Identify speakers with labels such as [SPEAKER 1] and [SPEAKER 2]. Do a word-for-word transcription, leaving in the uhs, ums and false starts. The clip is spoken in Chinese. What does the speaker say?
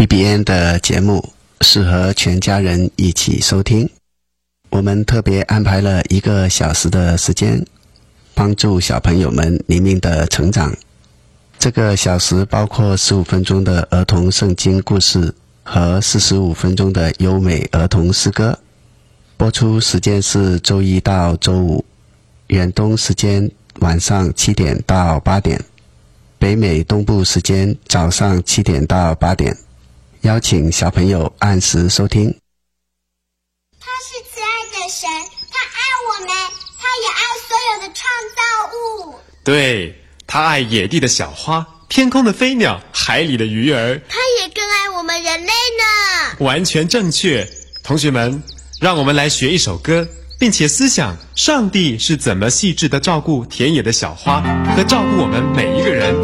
[SPEAKER 1] B B N 的节目适合全家人一起收听。我们特别安排了一个小时的时间，帮助小朋友们灵命的成长。这个小时包括十五分钟的儿童圣经故事和四十五分钟的优美儿童诗歌。播出时间是周一到周五，远东时间晚上七点到八点，北美东部时间早上七点到八点。邀请小朋友按时收听。
[SPEAKER 2] 他是慈爱的神，他爱我们，他也爱所有的创造物。
[SPEAKER 3] 对，他爱野地的小花，天空的飞鸟，海里的鱼儿。
[SPEAKER 2] 他也更爱我们人类呢。
[SPEAKER 3] 完全正确。同学们，让我们来学一首歌，并且思想上帝是怎么细致地照顾田野的小花和照顾我们每一个人。